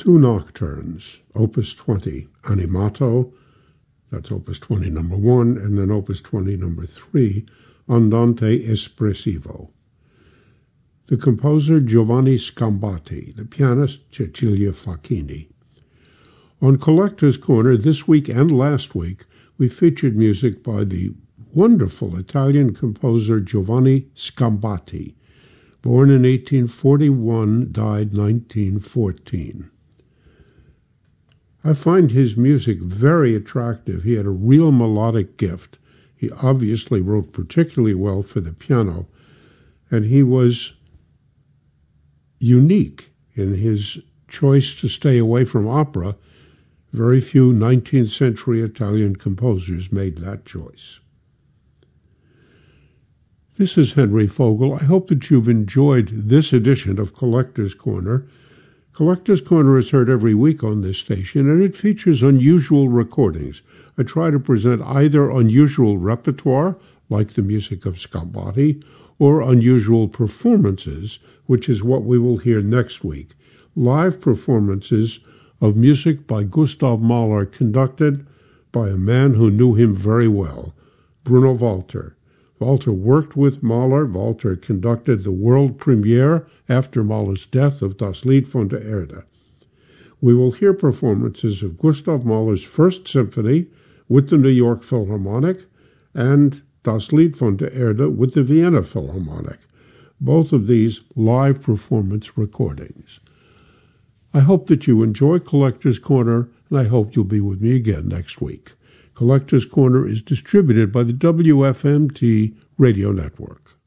Two nocturnes, Opus 20, Animato, that's Opus 20 number 1, and then Opus 20 number 3, Andante Espressivo. The composer Giovanni Scambati, the pianist Cecilia Facchini. On Collector's Corner this week and last week, we featured music by the wonderful Italian composer Giovanni Scambati, born in 1841, died 1914. I find his music very attractive. He had a real melodic gift. He obviously wrote particularly well for the piano, and he was unique in his choice to stay away from opera. Very few 19th century Italian composers made that choice. This is Henry Fogel. I hope that you've enjoyed this edition of Collector's Corner. Collector's Corner is heard every week on this station, and it features unusual recordings. I try to present either unusual repertoire, like the music of Scambati, or unusual performances, which is what we will hear next week. Live performances of music by Gustav Mahler, conducted by a man who knew him very well, Bruno Walter. Walter worked with Mahler. Walter conducted the world premiere after Mahler's death of Das Lied von der Erde. We will hear performances of Gustav Mahler's First Symphony with the New York Philharmonic and Das Lied von der Erde with the Vienna Philharmonic, both of these live performance recordings. I hope that you enjoy Collector's Corner, and I hope you'll be with me again next week. Collector's Corner is distributed by the WFMT Radio Network.